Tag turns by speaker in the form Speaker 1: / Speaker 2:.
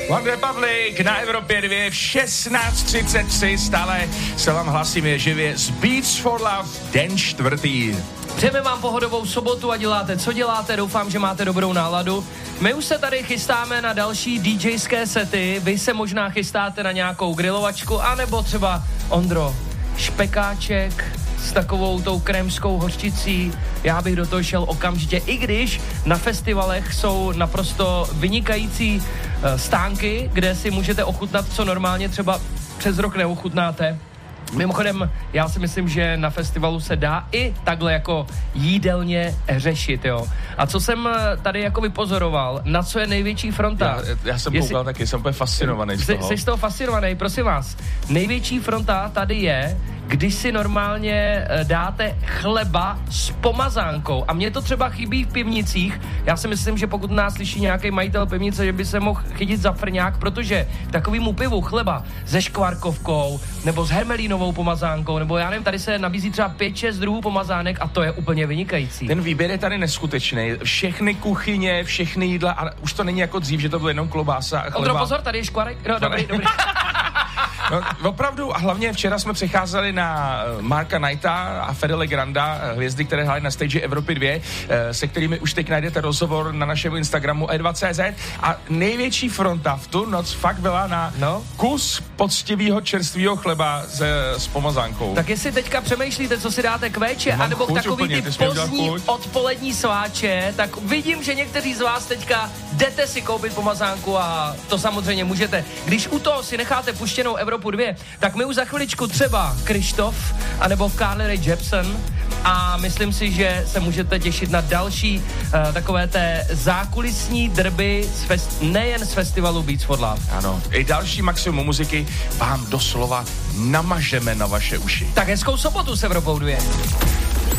Speaker 1: One Republic na Evropě 2 v 16:33, stále se vám hlasíme živě z Beats for Love, den 4.
Speaker 2: Přejeme vám pohodovou sobotu a děláte, co děláte, doufám, že máte dobrou náladu. My už se tady chystáme na další DJské sety, vy se možná chystáte na nějakou grilovačku, anebo třeba, Ondro, špekáček s takovou tou krémskou hořčicí, já bych do toho šel okamžitě, i když na festivalech jsou naprosto vynikající stánky, kde si můžete ochutnat, co normálně třeba přes rok neochutnáte. Mimochodem, já si myslím, že na festivalu se dá i takhle jako jídelně řešit, jo. A co jsem tady jako vypozoroval, na co je největší fronta?
Speaker 1: Já jsem koukal taky, jsem úplně fascinovaný z toho.
Speaker 2: Jsi z toho fascinovaný, prosím vás. Největší fronta tady je, když si normálně dáte chleba s pomazánkou. A mně to třeba chybí v pivnicích. Já si myslím, že pokud nás slyší nějaký majitel pivnice, že by se mohl chytit za frňák, protože k takovému pivu chleba se škvarkovkou nebo s hermelínovou pomazánkou, nebo já nevím, tady se nabízí třeba 5-6 druhů pomazánek a to je úplně vynikající.
Speaker 1: Ten výběr je tady neskutečný. Všechny kuchyně, všechny jídla, a už to není jako dřív, že to bylo jenom klobása a chleba.
Speaker 2: Ondro, pozor, tady je škvarek. No, dobrý.
Speaker 1: No, opravdu, a hlavně včera jsme přecházeli na Marka Knighta a Fedele Granda, hvězdy, které hrály na stage Evropy 2, se kterými už teď najdete rozhovor na našem Instagramu e2.cz, a největší fronta v tu noc fakt byla na kus poctivého čerstvého chleba s pomazánkou.
Speaker 2: Tak jestli teďka přemýšlíte, co si dáte k véče, anebo takový ty pozdní odpolední sváče, tak vidím, že někteří z vás teďka jdete si koupit pomazánku a to samozřejmě můžete. Když u toho si necháte puštěnou Evropu 2, tak my už za chviličku třeba Krištof, anebo Carly Rae Jepsen, a myslím si, že se můžete těšit na další takové té zákulisní drby nejen z festivalu Beats for Love.
Speaker 1: Ano, i další maximum muziky vám doslova namažeme na vaše uši.
Speaker 2: Tak hezkou sobotu s Evropou 2.